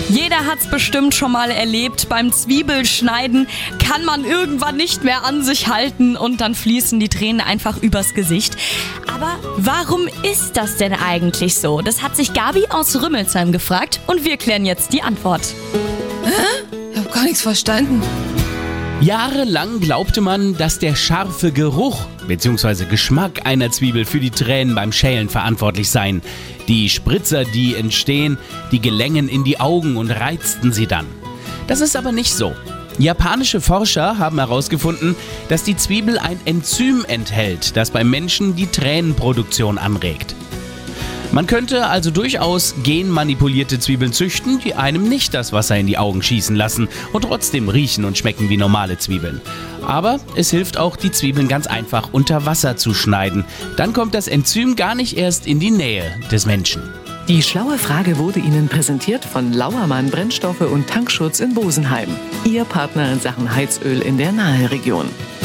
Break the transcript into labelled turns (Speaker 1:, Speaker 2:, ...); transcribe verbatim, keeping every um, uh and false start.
Speaker 1: Jeder hat's bestimmt schon mal erlebt. Beim Zwiebelschneiden kann man irgendwann nicht mehr an sich halten und dann fließen die Tränen einfach übers Gesicht. Aber warum ist das denn eigentlich so? Das hat sich Gabi aus Rümmelsheim gefragt und wir klären jetzt die Antwort.
Speaker 2: Hä? Ich hab gar nichts verstanden.
Speaker 3: Jahrelang glaubte man, dass der scharfe Geruch bzw. Geschmack einer Zwiebel für die Tränen beim Schälen verantwortlich seien. Die Spritzer, die entstehen, die gelängen in die Augen und reizten sie dann. Das ist aber nicht so. Japanische Forscher haben herausgefunden, dass die Zwiebel ein Enzym enthält, das beim Menschen die Tränenproduktion anregt. Man könnte also durchaus genmanipulierte Zwiebeln züchten, die einem nicht das Wasser in die Augen schießen lassen und trotzdem riechen und schmecken wie normale Zwiebeln. Aber es hilft auch, die Zwiebeln ganz einfach unter Wasser zu schneiden. Dann kommt das Enzym gar nicht erst in die Nähe des Menschen.
Speaker 4: Die schlaue Frage wurde Ihnen präsentiert von Lauermann Brennstoffe und Tankschutz in Bosenheim. Ihr Partner in Sachen Heizöl in der Naheregion.